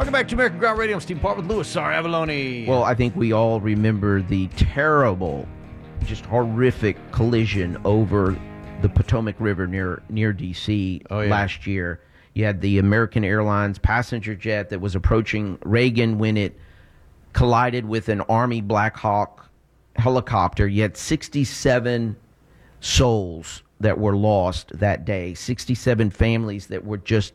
Welcome back to American Ground Radio. I'm Steve Parr with Louis R. Avalone. Well, I think we all remember the terrible, just horrific collision over the Potomac River near D.C. last year. You had the American Airlines passenger jet that was approaching Reagan when it collided with an Army Black Hawk helicopter. You had 67 souls that were lost that day, 67 families that were just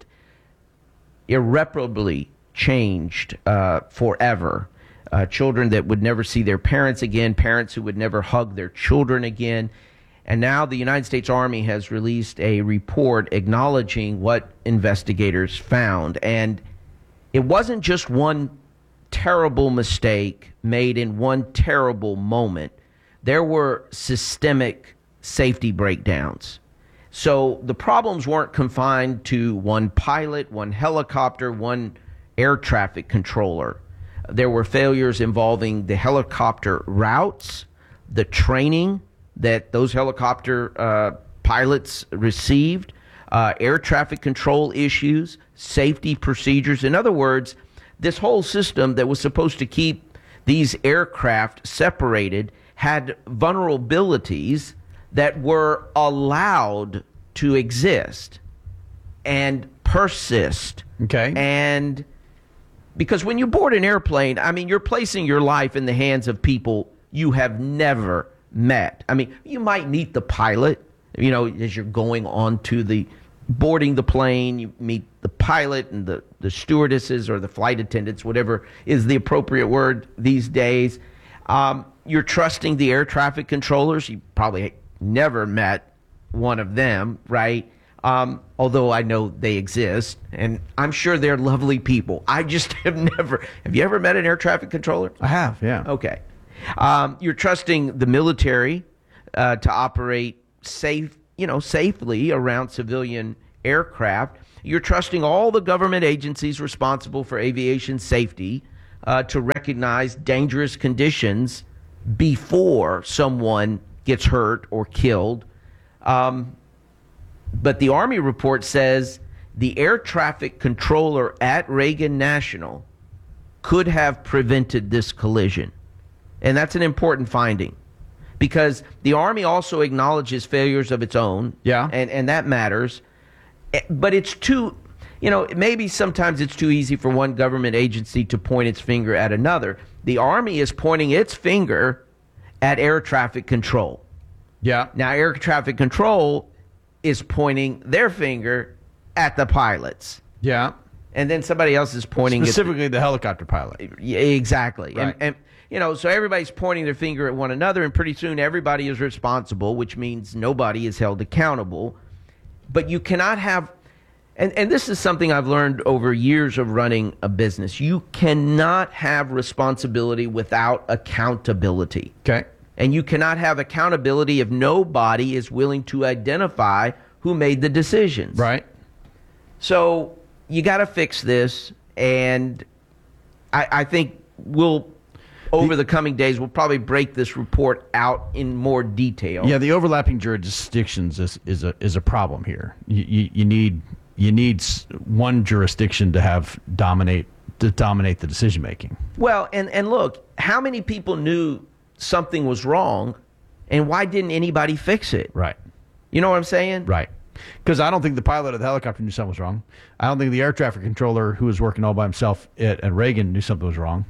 irreparably changed forever. Children that would never see their parents again, parents who would never hug their children again. And now the United States Army has released a report acknowledging what investigators found. And it wasn't just one terrible mistake made in one terrible moment. There were systemic safety breakdowns. So the problems weren't confined to one pilot, one helicopter, one air traffic controller. There were failures involving the helicopter routes, the training that those helicopter pilots received, air traffic control issues, safety procedures. In other words, this whole system that was supposed to keep these aircraft separated had vulnerabilities that were allowed to exist and persist. Okay. And because when you board an airplane, I mean, you're placing your life in the hands of people you have never met. I mean, you might meet the pilot, you know, as you're going on to boarding the plane, you meet the pilot and the stewardesses or the flight attendants, whatever is the appropriate word these days. You're trusting the air traffic controllers. You probably never met one of them, right? Although I know they exist, and I'm sure they're lovely people. I just have never. Have you ever met an air traffic controller? I have, yeah. Okay. You're trusting the military to operate safely around civilian aircraft. You're trusting all the government agencies responsible for aviation safety to recognize dangerous conditions before someone gets hurt or killed. But the Army report says the air traffic controller at Reagan National could have prevented this collision. And that's an important finding because the Army also acknowledges failures of its own. Yeah. And that matters. But it's maybe sometimes it's too easy for one government agency to point its finger at another. The Army is pointing its finger at air traffic control. Yeah. Now, air traffic control is pointing their finger at the pilots. Yeah. And then somebody else is pointing specifically the helicopter pilot. Yeah, exactly. Right. And so everybody's pointing their finger at one another, and pretty soon everybody is responsible, which means nobody is held accountable. But you cannot have, and this is something I've learned over years of running a business, you cannot have responsibility without accountability. Okay. And you cannot have accountability if nobody is willing to identify who made the decisions. Right. So you got to fix this, and I think over the coming days, we'll probably break this report out in more detail. Yeah, the overlapping jurisdictions is a problem here. You need one jurisdiction to dominate the decision making. Well, and look, how many people knew something was wrong, and why didn't anybody fix it? Right. You know what I'm saying? Right. Because I don't think the pilot of the helicopter knew something was wrong. I don't think the air traffic controller who was working all by himself at Reagan knew something was wrong.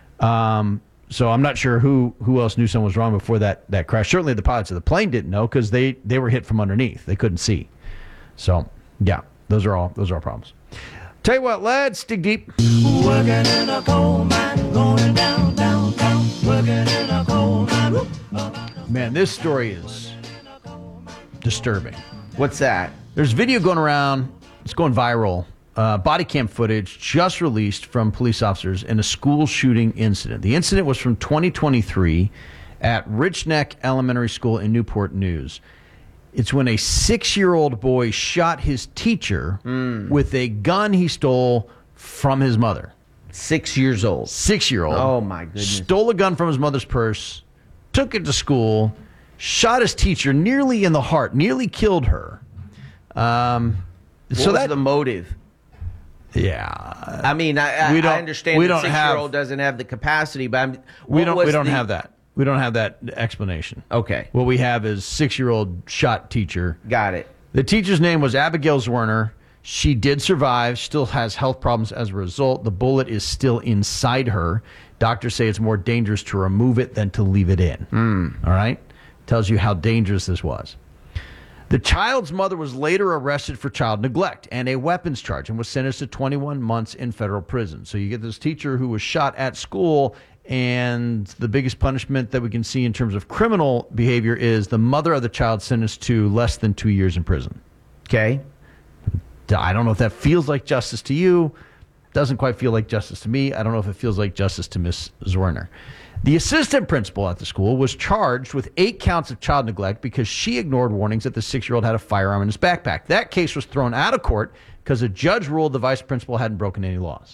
So I'm not sure who else knew something was wrong before that crash. Certainly the pilots of the plane didn't know because they were hit from underneath. They couldn't see. So, yeah, those are all problems. Tell you what, let's dig deep. Working in a coal mine, going down, down, down. Working in a coal mine. Man, this story is disturbing. What's that? There's video going around. It's going viral. Body cam footage just released from police officers in a school shooting incident. The incident was from 2023 at Rich Neck Elementary School in Newport News. It's when a 6-year-old boy shot his teacher with a gun he stole from his mother. 6 years old. 6-year-old. Oh, my goodness. Stole a gun from his mother's purse, took it to school, shot his teacher nearly in the heart, nearly killed her. What was the motive? Yeah. I mean, I understand we the don't have- 6-year-old doesn't have the capacity, but We don't have that. We don't have that explanation. Okay. What we have is 6-year-old shot teacher. Got it. The teacher's name was Abigail Zwerner. She did survive, still has health problems as a result. The bullet is still inside her. Doctors say it's more dangerous to remove it than to leave it in. All right? Tells you how dangerous this was. The child's mother was later arrested for child neglect and a weapons charge and was sentenced to 21 months in federal prison. So you get this teacher who was shot at school, and the biggest punishment that we can see in terms of criminal behavior is the mother of the child sentenced to less than 2 years in prison. Okay. I don't know if that feels like justice to you. Doesn't quite feel like justice to me. I don't know if it feels like justice to Miss Zwerner. The assistant principal at the school was charged with 8 counts of child neglect because she ignored warnings that the 6-year-old had a firearm in his backpack. That case was thrown out of court because a judge ruled the vice principal hadn't broken any laws.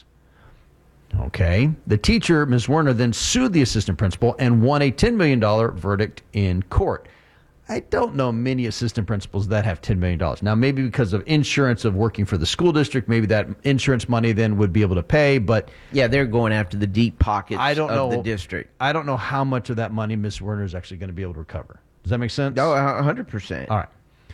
Okay. The teacher, Ms. Werner, then sued the assistant principal and won a $10 million verdict in court. I don't know many assistant principals that have $10 million. Now, maybe because of insurance of working for the school district, maybe that insurance money then would be able to pay, but Yeah, they're going after the deep pockets know of the district. I don't know how much of that money Ms. Werner is actually going to be able to recover. Does that make sense? No, 100%. All right.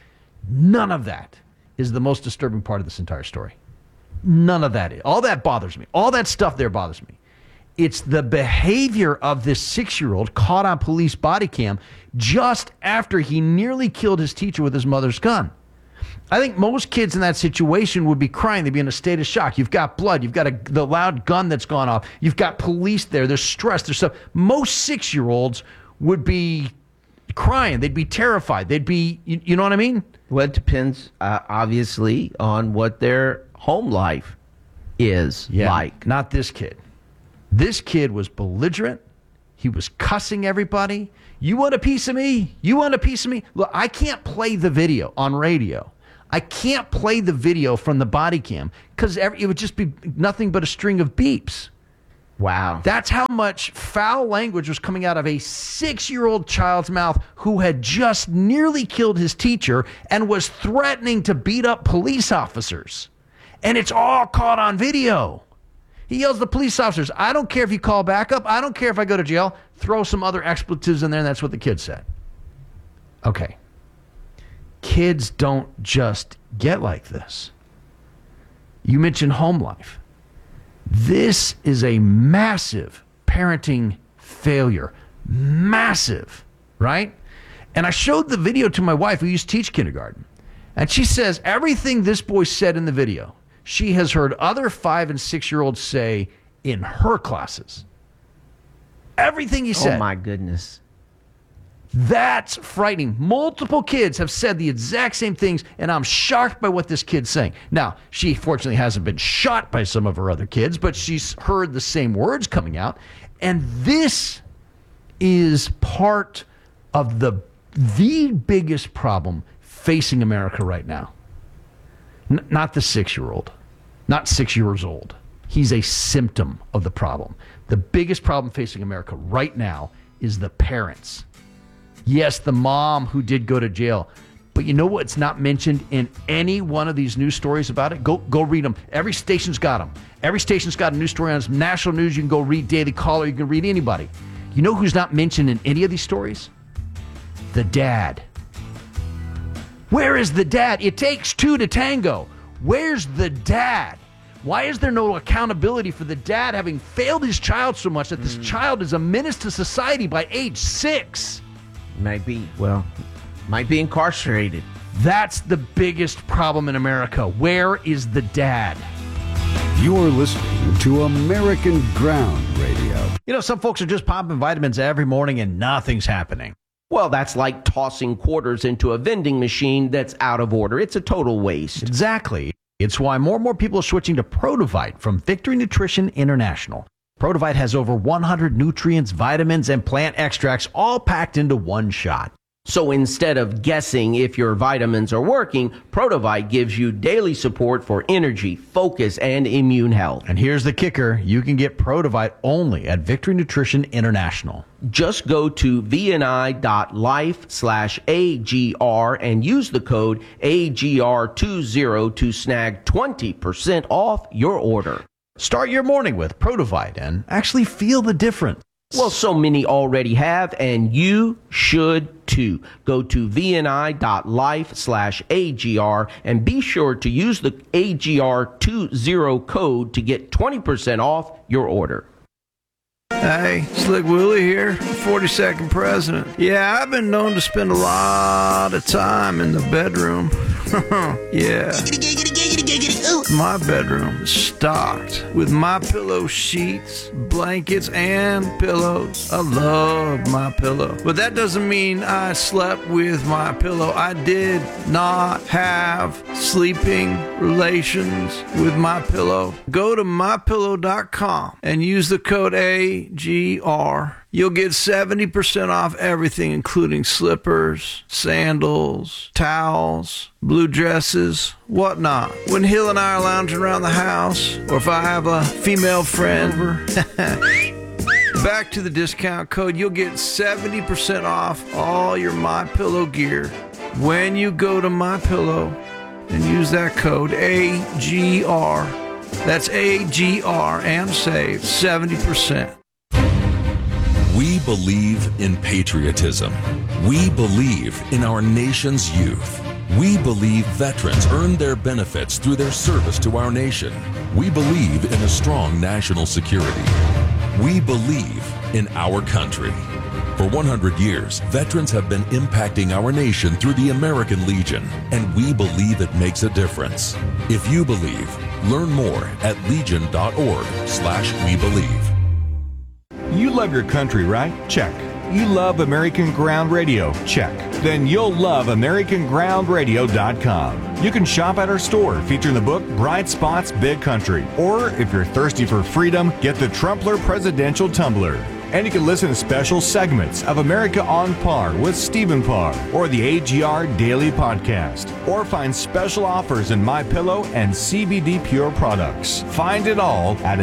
None of that is the most disturbing part of this entire story. None of that is. All that bothers me. All that stuff there bothers me. It's the behavior of this 6-year-old caught on police body cam just after he nearly killed his teacher with his mother's gun. I think most kids in that situation would be crying. They'd be in a state of shock. You've got blood. You've got the loud gun that's gone off. You've got police there. There's stress. There's stuff. Most 6-year-olds would be crying. They'd be terrified. They'd be, you know what I mean? Well, it depends, obviously, on what their home life is like. Not this kid. This kid was belligerent. He was cussing everybody. You want a piece of me? You want a piece of me? Look, I can't play the video on radio. I can't play the video from the body cam because it would just be nothing but a string of beeps. Wow. That's how much foul language was coming out of a 6-year-old child's mouth who had just nearly killed his teacher and was threatening to beat up police officers. And it's all caught on video. He yells at the police officers, I don't care if you call backup. I don't care if I go to jail. Throw some other expletives in there, and that's what the kid said. Okay. Kids don't just get like this. You mentioned home life. This is a massive parenting failure. Massive, right? And I showed the video to my wife who used to teach kindergarten. And she says everything this boy said in the video, she has heard other 5- and 6-year-olds say in her classes. Everything he said. Oh, my goodness. That's frightening. Multiple kids have said the exact same things, and I'm shocked by what this kid's saying. Now, she fortunately hasn't been shot by some of her other kids, but she's heard the same words coming out. And this is part of the biggest problem facing America right now. Not the 6-year-old, not 6 years old. He's a symptom of the problem. The biggest problem facing America right now is the parents. Yes, the mom who did go to jail. But you know what's not mentioned in any one of these news stories about it? Go read them. Every station's got them. Every station's got a news story on it. National news. You can go read Daily Caller. You can read anybody. You know who's not mentioned in any of these stories? The dad. Where is the dad? It takes 2 to tango. Where's the dad? Why is there no accountability for the dad having failed his child so much that this child is a menace to society by age 6? Might be incarcerated. That's the biggest problem in America. Where is the dad? You're listening to American Ground Radio. You know, some folks are just popping vitamins every morning and nothing's happening. Well, that's like tossing quarters into a vending machine that's out of order. It's a total waste. Exactly. It's why more and more people are switching to Produvite from Victory Nutrition International. Produvite has over 100 nutrients, vitamins, and plant extracts all packed into one shot. So instead of guessing if your vitamins are working, Protovite gives you daily support for energy, focus, and immune health. And here's the kicker. You can get Protovite only at Victory Nutrition International. Just go to vni.life/AGR and use the code AGR20 to snag 20% off your order. Start your morning with Protovite and actually feel the difference. Well, so many already have, and you should too. Go to vni.life/AGR and be sure to use the AGR20 code to get 20% off your order. Hey, Slick Willie here, 42nd president. Yeah, I've been known to spend a lot of time in the bedroom. Yeah. My bedroom is stocked with MyPillow sheets, blankets, and pillows. I love MyPillow. But that doesn't mean I slept with MyPillow. I did not have sleeping relations with MyPillow. Go to MyPillow.com and use the code AGR. You'll get 70% off everything, including slippers, sandals, towels, blue dresses, whatnot. When Hill and I are lounging around the house, or if I have a female friend over, back to the discount code, you'll get 70% off all your MyPillow gear when you go to MyPillow and use that code AGR. That's AGR and save 70%. We believe in patriotism. We believe in our nation's youth. We believe veterans earn their benefits through their service to our nation. We believe in a strong national security. We believe in our country. For 100 years, veterans have been impacting our nation through the American Legion, and we believe it makes a difference. If you believe, learn more at legion.org/webelieve. You love your country, right? Check. You love American Ground Radio? Check. Then you'll love AmericanGroundRadio.com. You can shop at our store featuring the book Bright Spots, Big Country. Or if you're thirsty for freedom, get the Trumpler Presidential Tumbler. And you can listen to special segments of America on Par with Stephen Parr or the AGR Daily Podcast. Or find special offers in MyPillow and CBD Pure products. Find it all at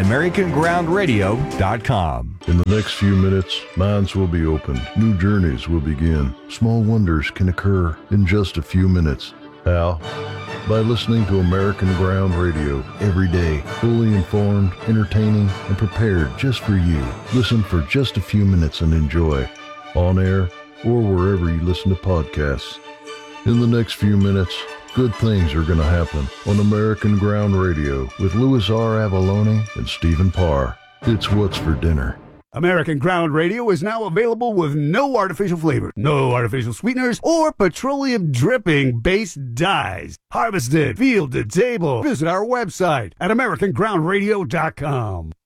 AmericanGroundRadio.com. In the next few minutes, minds will be opened. New journeys will begin. Small wonders can occur in just a few minutes. How? By listening to American Ground Radio every day. Fully informed, entertaining, and prepared just for you. Listen for just a few minutes and enjoy. On air or wherever you listen to podcasts. In the next few minutes, good things are going to happen on American Ground Radio with Louis R. Avalone and Stephen Parr. It's What's for Dinner. American Ground Radio is now available with no artificial flavor, no artificial sweeteners, or petroleum dripping based dyes. Harvested, field to table. Visit our website at AmericanGroundRadio.com.